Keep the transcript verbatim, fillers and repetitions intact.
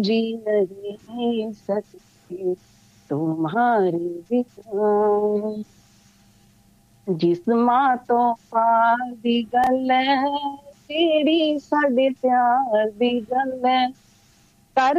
जी नहीं सकती तुम्हारे बिना। जिस्मां तो पार दी गल है, तेरी साडे प्यार दी गल है।